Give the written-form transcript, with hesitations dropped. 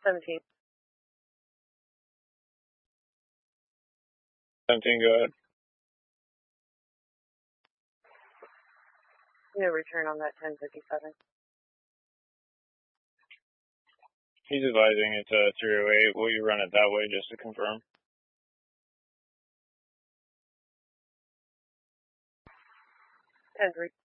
17. 17, go ahead. No return on that 1057. He's advising it's a 308. Will you run it that way just to confirm? 10-3.